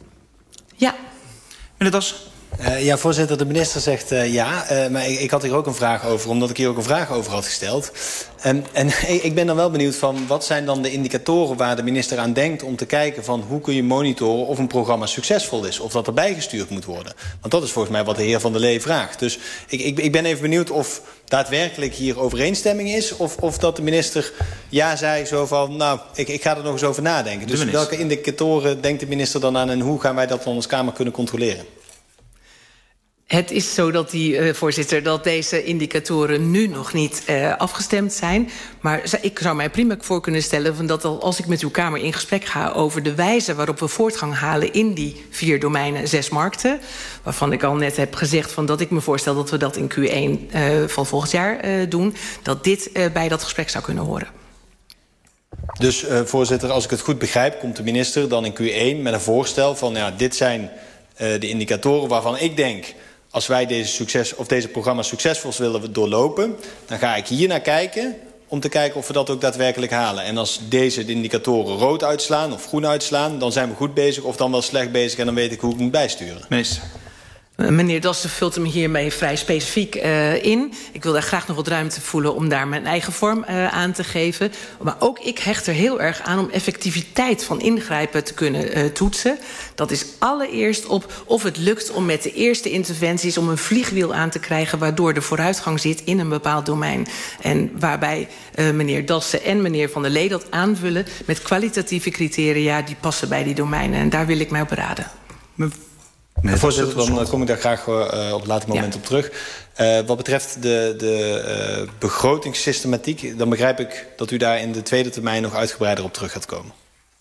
Ja. Meneer Das. Uh, ja, voorzitter, de minister zegt uh, ja. Uh, maar ik, ik had hier ook een vraag over, omdat ik hier ook een vraag over had gesteld. Um, en ik ben dan wel benieuwd van wat zijn dan de indicatoren waar de minister aan denkt om te kijken van hoe kun je monitoren of een programma succesvol is. Of dat erbij gestuurd moet worden. Want dat is volgens mij wat de heer Van der Lee vraagt. Dus ik, ik, ik ben even benieuwd of daadwerkelijk hier overeenstemming is. Of, of dat de minister ja zei zo van nou, ik, ik ga er nog eens over nadenken. Dus welke indicatoren denkt de minister dan aan en hoe gaan wij dat van als Kamer kunnen controleren? Het is zo dat die, uh, voorzitter, dat deze indicatoren nu nog niet uh, afgestemd zijn. Maar ik zou mij prima voor kunnen stellen van dat als ik met uw Kamer in gesprek ga over de wijze waarop we voortgang halen in die vier domeinen, zes markten, waarvan ik al net heb gezegd van dat ik me voorstel dat we dat in Q één uh, van volgend jaar uh, doen, dat dit uh, bij dat gesprek zou kunnen horen. Dus uh, voorzitter, als ik het goed begrijp, komt de minister dan in Q één met een voorstel van ja, dit zijn uh, de indicatoren waarvan ik denk, als wij deze, succes, of deze programma's succesvol willen doorlopen, dan ga ik hier naar kijken om te kijken of we dat ook daadwerkelijk halen. En als deze de indicatoren rood uitslaan of groen uitslaan, dan zijn we goed bezig of dan wel slecht bezig en dan weet ik hoe ik moet bijsturen. Minister. Meneer Dassen vult hem hiermee vrij specifiek uh, in. Ik wil daar graag nog wat ruimte voelen om daar mijn eigen vorm uh, aan te geven. Maar ook ik hecht er heel erg aan om effectiviteit van ingrijpen te kunnen uh, toetsen. Dat is allereerst op of het lukt om met de eerste interventies om een vliegwiel aan te krijgen waardoor de vooruitgang zit in een bepaald domein. En waarbij uh, meneer Dassen en meneer Van der Lee dat aanvullen met kwalitatieve criteria die passen bij die domeinen. En daar wil ik mij op beraden. Nee, voorzitter, dan kom ik daar graag uh, op een later moment ja. op terug. Uh, wat betreft de, de uh, begrotingssystematiek, dan begrijp ik dat u daar in de tweede termijn nog uitgebreider op terug gaat komen.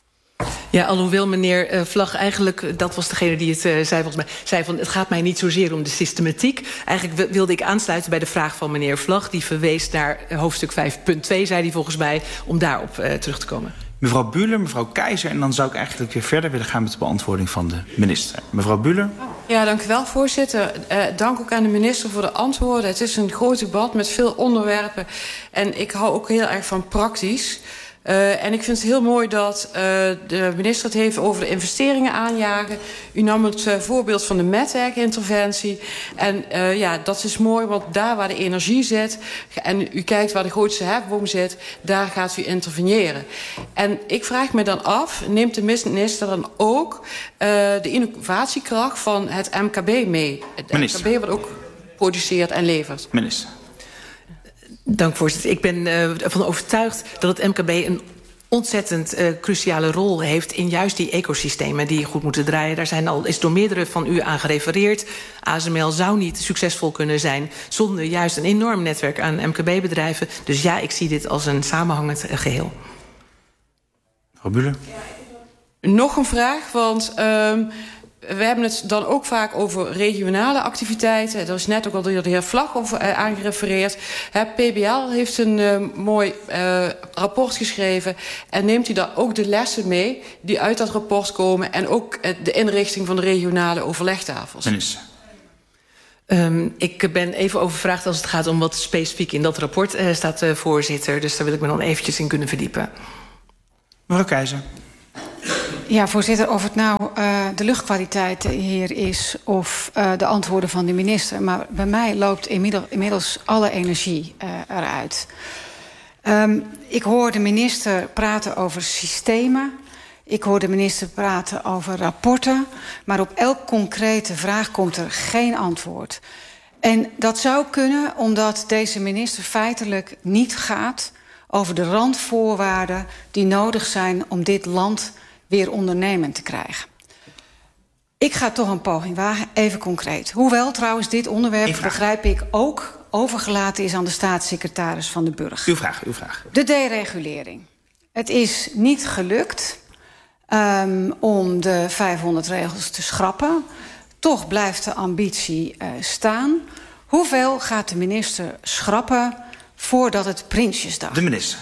Ja, alhoewel meneer uh, Vlag eigenlijk, dat was degene die het uh, zei volgens mij, zei van het gaat mij niet zozeer om de systematiek. Eigenlijk wilde ik aansluiten bij de vraag van meneer Vlag, die verwees naar hoofdstuk vijf punt twee, zei hij volgens mij, om daarop uh, terug te komen. Mevrouw Bühler, mevrouw Keizer, en dan zou ik eigenlijk weer verder willen gaan met de beantwoording van de minister. Mevrouw Bühler. Ja, dank u wel, voorzitter. Uh, dank ook aan de minister voor de antwoorden. Het is een groot debat met veel onderwerpen. En ik hou ook heel erg van praktisch. Uh, en ik vind het heel mooi dat uh, de minister het heeft over de investeringen aanjagen. U nam het uh, voorbeeld van de METEC-interventie. En uh, ja, dat is mooi, want daar waar de energie zit, en u kijkt waar de grootste hefboom zit, daar gaat u interveneren. En ik vraag me dan af, neemt de minister dan ook uh, de innovatiekracht van het M K B mee? Het minister. M K B wat ook produceert en levert. Minister. Dank, voorzitter. Ik ben uh, ervan overtuigd dat het M K B een ontzettend uh, cruciale rol heeft in juist die ecosystemen die goed moeten draaien. Daar zijn al, is door meerdere van u aan gerefereerd. A S M L zou niet succesvol kunnen zijn zonder juist een enorm netwerk aan M K B-bedrijven. Dus ja, ik zie dit als een samenhangend uh, geheel. Mevrouw Bühler. Nog een vraag, want um, we hebben het dan ook vaak over regionale activiteiten. Er is net ook al door de heer Vlag over uh, aangerefereerd. He, P B L heeft een uh, mooi uh, rapport geschreven en neemt hij daar ook de lessen mee die uit dat rapport komen en ook uh, de inrichting van de regionale overlegtafels. Minister. Um, ik ben even overvraagd als het gaat om wat specifiek in dat rapport uh, staat, uh, voorzitter. Dus daar wil ik me dan eventjes in kunnen verdiepen. Mevrouw Keizer. Ja, voorzitter, of het nou uh, de luchtkwaliteit hier is of uh, de antwoorden van de minister. Maar bij mij loopt inmiddels, inmiddels alle energie uh, eruit. Um, ik hoor de minister praten over systemen. Ik hoor de minister praten over rapporten. Maar op elke concrete vraag komt er geen antwoord. En dat zou kunnen omdat deze minister feitelijk niet gaat over de randvoorwaarden die nodig zijn om dit land weer ondernemend te krijgen. Ik ga toch een poging wagen, even concreet. Hoewel trouwens dit onderwerp, begrijp ik, ook overgelaten is aan de staatssecretaris Van den Burg. Uw vraag, uw vraag. De deregulering. Het is niet gelukt um, om de vijfhonderd regels te schrappen. Toch blijft de ambitie uh, staan. Hoeveel gaat de minister schrappen voordat het Prinsjesdag? De minister.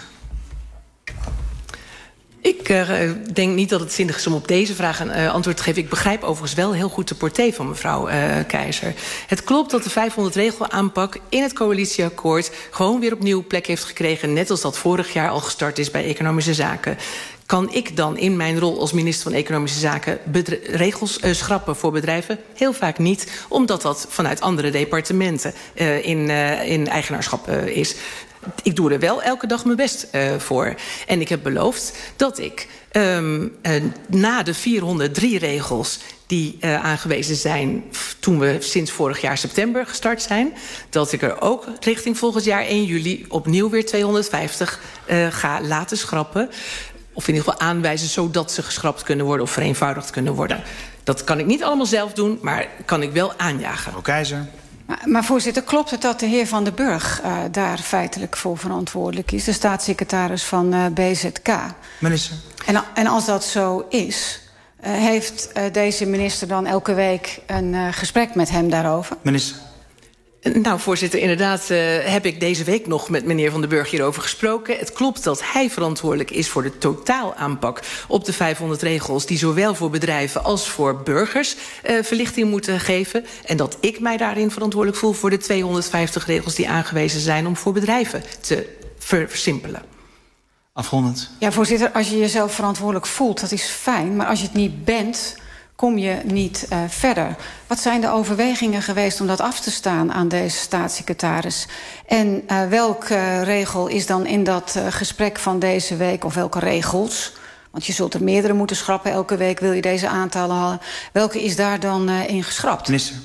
Ik uh, denk niet dat het zinnig is om op deze vraag een uh, antwoord te geven. Ik begrijp overigens wel heel goed de portée van mevrouw uh, Keizer. Het klopt dat de vijfhonderd regel aanpak in het coalitieakkoord gewoon weer opnieuw plek heeft gekregen, net als dat vorig jaar al gestart is bij Economische Zaken. Kan ik dan in mijn rol als minister van Economische Zaken regels uh, schrappen voor bedrijven? Heel vaak niet, omdat dat vanuit andere departementen uh, in, uh, in eigenaarschap uh, is. Ik doe er wel elke dag mijn best uh, voor. En ik heb beloofd dat ik um, uh, na de vierhonderddrie regels die uh, aangewezen zijn toen we sinds vorig jaar september gestart zijn, dat ik er ook richting volgend jaar één juli opnieuw weer tweehonderdvijftig uh, ga laten schrappen. Of in ieder geval aanwijzen zodat ze geschrapt kunnen worden of vereenvoudigd kunnen worden. Dat kan ik niet allemaal zelf doen, maar kan ik wel aanjagen. Mevrouw Keizer. Maar, maar voorzitter, klopt het dat de heer Van den Burg uh, daar feitelijk voor verantwoordelijk is? De staatssecretaris van uh, B Z K. Minister. En, en als dat zo is, uh, heeft uh, deze minister dan elke week een uh, gesprek met hem daarover? Minister. Nou, voorzitter, inderdaad uh, heb ik deze week nog met meneer Van den Burg hierover gesproken. Het klopt dat hij verantwoordelijk is voor de totaalaanpak op de vijfhonderd regels die zowel voor bedrijven als voor burgers uh, verlichting moeten geven. En dat ik mij daarin verantwoordelijk voel voor de tweehonderdvijftig regels die aangewezen zijn om voor bedrijven te versimpelen. Afrondend. Ja, voorzitter, als je jezelf verantwoordelijk voelt, dat is fijn. Maar als je het niet bent, kom je niet uh, verder. Wat zijn de overwegingen geweest om dat af te staan aan deze staatssecretaris? En uh, welke uh, regel is dan in dat uh, gesprek van deze week, of welke regels? Want je zult er meerdere moeten schrappen elke week, wil je deze aantallen halen. Welke is daar dan uh, in geschrapt? Minister.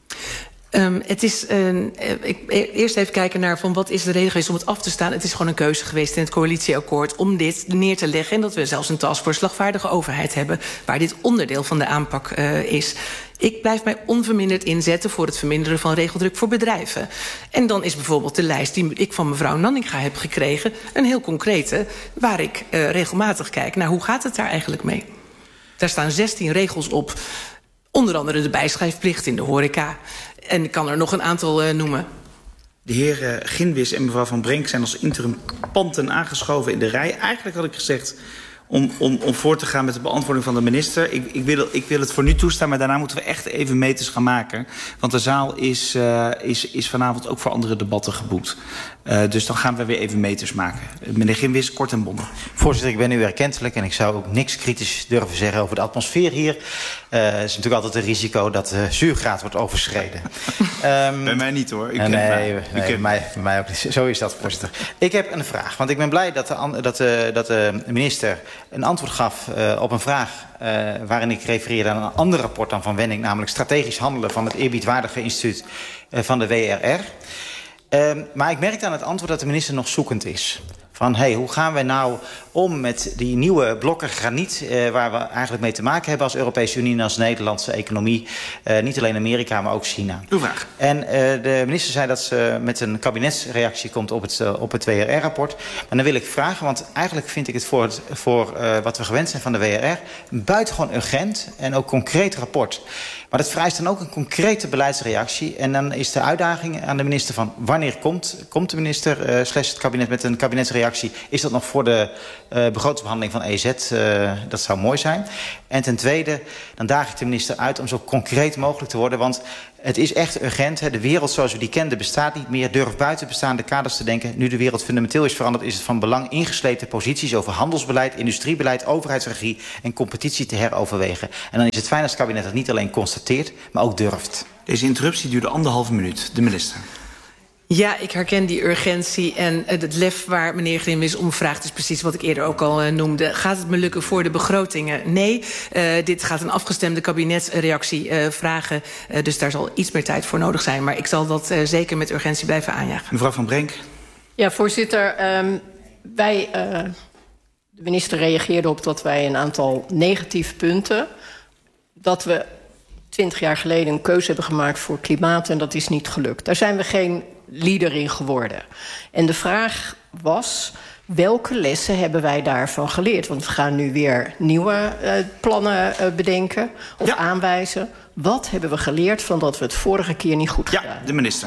Um, het is een, ik, eerst even kijken naar van wat is de reden geweest om het af te staan. Het is gewoon een keuze geweest in het coalitieakkoord om dit neer te leggen. En dat we zelfs een taskforce slagvaardige overheid hebben waar dit onderdeel van de aanpak uh, is. Ik blijf mij onverminderd inzetten voor het verminderen van regeldruk voor bedrijven. En dan is bijvoorbeeld de lijst die ik van mevrouw Nanninga heb gekregen een heel concrete, waar ik uh, regelmatig kijk naar hoe gaat het daar eigenlijk mee. Daar staan zestien regels op. Onder andere de bijschrijfplicht in de horeca. En ik kan er nog een aantal uh, noemen. De heer uh, Ginwis en mevrouw Van Brenk zijn als interimpanten aangeschoven in de rij. Eigenlijk had ik gezegd om, om, om voor te gaan met de beantwoording van de minister. Ik, ik, wil, ik wil het voor nu toestaan, maar daarna moeten we echt even meters gaan maken. Want de zaal is, uh, is, is vanavond ook voor andere debatten geboekt. Uh, dus dan gaan we weer even meters maken. Meneer Ginwis, kort en bondig. Voorzitter, ik ben u erkentelijk en ik zou ook niks kritisch durven zeggen over de atmosfeer hier. Uh, het is natuurlijk altijd een risico dat de zuurgraad wordt overschreden. um, bij mij niet hoor. U nee, kent mij. nee, nee bij, mij, bij mij ook niet. Zo is dat, voorzitter. Ik heb een vraag, want ik ben blij dat de, dat de, dat de minister een antwoord gaf uh, op een vraag uh, waarin ik refereerde aan een ander rapport dan Van Wenning, namelijk strategisch handelen van het eerbiedwaardige instituut uh, van de W R R. Uh, maar ik merkte aan het antwoord dat de minister nog zoekend is. Van hey, hoe gaan wij nou om met die nieuwe blokken graniet, uh, waar we eigenlijk mee te maken hebben als Europese Unie en als Nederlandse economie. Uh, niet alleen Amerika, maar ook China. Uw vraag. En uh, de minister zei dat ze met een kabinetsreactie komt op het, uh, op het W R R-rapport. Maar dan wil ik vragen, want eigenlijk vind ik het voor, het, voor uh, wat we gewend zijn van de W R R een buitengewoon urgent en ook concreet rapport. Maar dat vereist dan ook een concrete beleidsreactie. En dan is de uitdaging aan de minister van wanneer komt, komt de minister uh, slash het kabinet met een kabinetsreactie? Is dat nog voor de uh, begrotingsbehandeling van E Z? Uh, dat zou mooi zijn. En ten tweede, dan daag ik de minister uit om zo concreet mogelijk te worden. Want het is echt urgent. Hè. De wereld zoals we die kenden bestaat niet meer. Durf buiten bestaande kaders te denken. Nu de wereld fundamenteel is veranderd, is het van belang ingesleten posities over handelsbeleid, industriebeleid, overheidsregie en competitie te heroverwegen. En dan is het fijn als het kabinet dat niet alleen constateert, maar ook durft. Deze interruptie duurde anderhalve minuut. De minister. Ja, ik herken die urgentie en het lef waar meneer Grimwis om vraagt is precies wat ik eerder ook al uh, noemde. Gaat het me lukken voor de begrotingen? Nee, uh, dit gaat een afgestemde kabinetsreactie uh, vragen. Uh, dus daar zal iets meer tijd voor nodig zijn. Maar ik zal dat uh, zeker met urgentie blijven aanjagen. Mevrouw Van Brenk. Ja, voorzitter. Um, wij, uh, de minister reageerde op dat wij een aantal negatieve punten, dat we twintig jaar geleden een keuze hebben gemaakt voor klimaat en dat is niet gelukt. Daar zijn we geen leader in geworden. En de vraag was, welke lessen hebben wij daarvan geleerd? Want we gaan nu weer nieuwe uh, plannen uh, bedenken of ja. aanwijzen. Wat hebben we geleerd van dat we het vorige keer niet goed ja, gedaan hebben? De minister.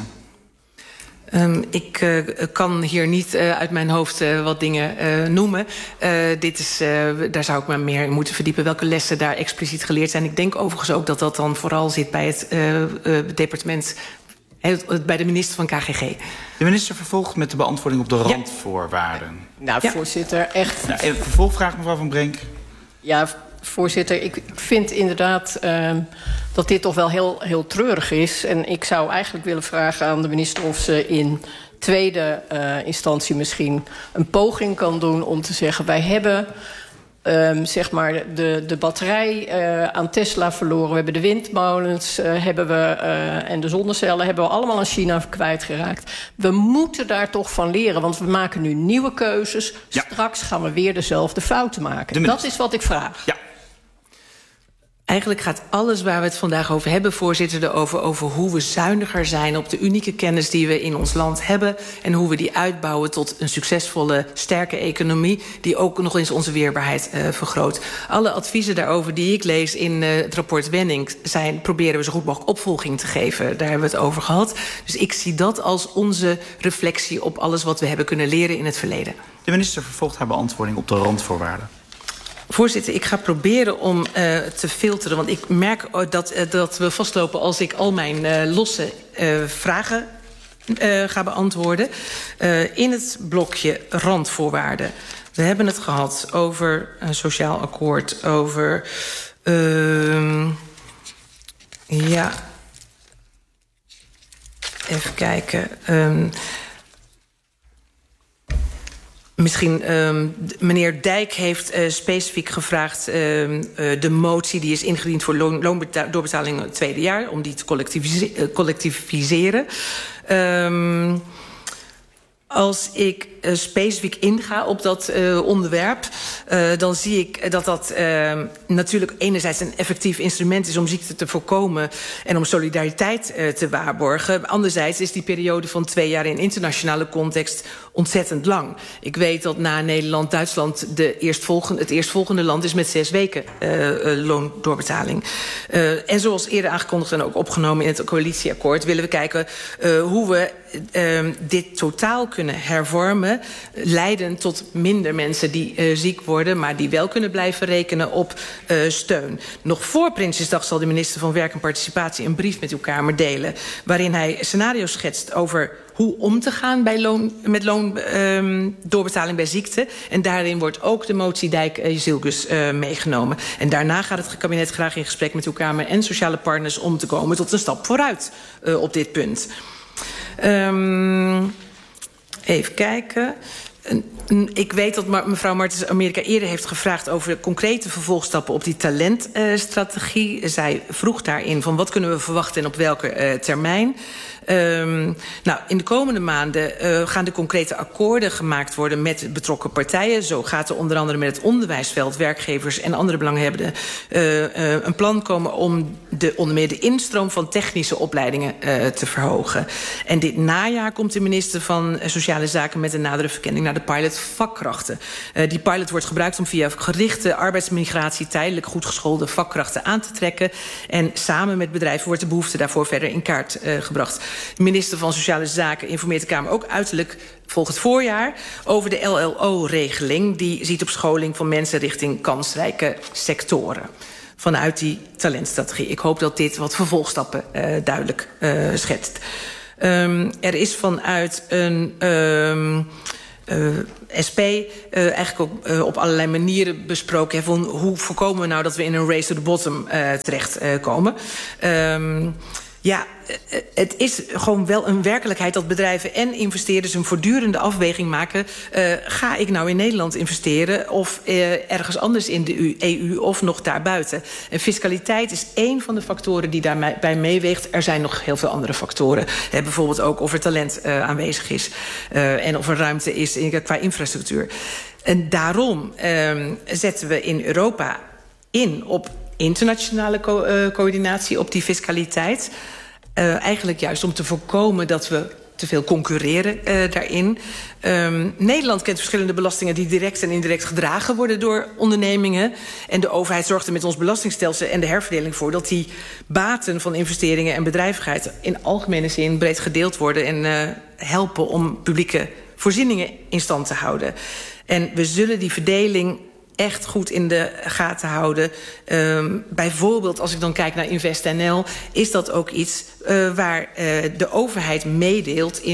Um, ik uh, kan hier niet uh, uit mijn hoofd uh, wat dingen uh, noemen. Uh, dit is, uh, daar zou ik me meer in moeten verdiepen. Welke lessen daar expliciet geleerd zijn. Ik denk overigens ook dat dat dan vooral zit bij het uh, uh, departement, bij de minister van K G G. De minister vervolgt met de beantwoording op de randvoorwaarden. Ja. Nou, ja. voorzitter, echt. Nou, even vervolgvraag, mevrouw Van Brenk. Ja, voorzitter, ik vind inderdaad uh, dat dit toch wel heel, heel treurig is. En ik zou eigenlijk willen vragen aan de minister of ze in tweede uh, instantie misschien een poging kan doen om te zeggen, wij hebben Um, zeg maar de, de batterij uh, aan Tesla verloren. We hebben de windmolens uh, hebben we, uh, en de zonnecellen hebben we allemaal aan China kwijtgeraakt. We moeten daar toch van leren, want we maken nu nieuwe keuzes. Ja. Straks gaan we weer dezelfde fouten maken. De dat is wat ik vraag. Ja. Eigenlijk gaat alles waar we het vandaag over hebben, voorzitter, erover over hoe we zuiniger zijn op de unieke kennis die we in ons land hebben en hoe we die uitbouwen tot een succesvolle, sterke economie die ook nog eens onze weerbaarheid uh, vergroot. Alle adviezen daarover die ik lees in uh, het rapport Wenning zijn, proberen we zo goed mogelijk opvolging te geven. Daar hebben we het over gehad. Dus ik zie dat als onze reflectie op alles wat we hebben kunnen leren in het verleden. De minister vervolgt haar beantwoording op de randvoorwaarden. Voorzitter, ik ga proberen om uh, te filteren, want ik merk dat, uh, dat we vastlopen als ik al mijn uh, losse uh, vragen uh, ga beantwoorden. Uh, in het blokje randvoorwaarden. We hebben het gehad over een sociaal akkoord, over Uh, ja. Even kijken. Um, Misschien, um, meneer Dijk heeft uh, specifiek gevraagd uh, uh, de motie die is ingediend voor loon, loondoorbetaling het tweede jaar, om die te collectivise uh, collectiviseren. Um, Als ik uh, specifiek inga op dat uh, onderwerp, uh, dan zie ik dat dat uh, natuurlijk enerzijds een effectief instrument is om ziekte te voorkomen en om solidariteit uh, te waarborgen. Anderzijds is die periode van twee jaar in internationale context ontzettend lang. Ik weet dat na Nederland Duitsland de eerstvolgende, het eerstvolgende land is met zes weken uh, uh, loondoorbetaling. Uh, en zoals eerder aangekondigd en ook opgenomen in het coalitieakkoord, willen we kijken uh, hoe we uh, dit totaal kunnen hervormen, leiden tot minder mensen die uh, ziek worden, maar die wel kunnen blijven rekenen op uh, steun. Nog voor Prinsjesdag zal de minister van Werk en Participatie een brief met uw Kamer delen, waarin hij scenario's schetst over hoe om te gaan bij loon, met loondoorbetaling um, bij ziekte. En daarin wordt ook de motie Dijk-Jezilgus uh, meegenomen. En daarna gaat het kabinet graag in gesprek met uw Kamer en sociale partners om te komen tot een stap vooruit uh, op dit punt. Um, even kijken. Ik weet dat mevrouw Martens Amerika eerder heeft gevraagd over de concrete vervolgstappen op die talentstrategie. Uh, Zij vroeg daarin van wat kunnen we verwachten en op welke uh, termijn. Um, nou, in de komende maanden uh, gaan de concrete akkoorden gemaakt worden met betrokken partijen. Zo gaat er onder andere met het onderwijsveld, werkgevers en andere belanghebbenden uh, uh, een plan komen om de, onder meer de instroom van technische opleidingen uh, te verhogen. En dit najaar komt de minister van Sociale Zaken met een nadere verkenning naar de pilot vakkrachten. Uh, die pilot wordt gebruikt om via gerichte arbeidsmigratie tijdelijk goed geschoolde vakkrachten aan te trekken. En samen met bedrijven wordt de behoefte daarvoor verder in kaart uh, gebracht. De minister van Sociale Zaken informeert de Kamer ook uiterlijk volgend voorjaar over de L L O-regeling. Die ziet op scholing van mensen richting kansrijke sectoren. Vanuit die talentstrategie. Ik hoop dat dit wat vervolgstappen uh, duidelijk uh, schetst. Um, er is vanuit een Um, Uh, S P uh, eigenlijk ook uh, op allerlei manieren besproken. Hè, van hoe voorkomen we nou dat we in een race to the bottom uh, terechtkomen. Uh, um, ja, uh, het is gewoon wel een werkelijkheid dat bedrijven en investeerders een voortdurende afweging maken. Uh, ga ik nou in Nederland investeren of uh, ergens anders in de E U of nog daarbuiten? En fiscaliteit is één van de factoren die daarbij meeweegt. Er zijn nog heel veel andere factoren. Hè, bijvoorbeeld ook of er talent uh, aanwezig is uh, en of er ruimte is in, qua infrastructuur. En daarom uh, zetten we in Europa in op internationale co- uh, coördinatie, op die fiscaliteit. Uh, eigenlijk juist om te voorkomen dat we te veel concurreren uh, daarin. Um, Nederland kent verschillende belastingen die direct en indirect gedragen worden door ondernemingen. En de overheid zorgt er met ons belastingstelsel en de herverdeling voor dat die baten van investeringen en bedrijvigheid in algemene zin breed gedeeld worden en uh, helpen om publieke voorzieningen in stand te houden. En we zullen die verdeling echt goed in de gaten houden. Um, bijvoorbeeld, als ik dan kijk naar InvestNL, is dat ook iets uh, waar uh, de overheid meedeelt in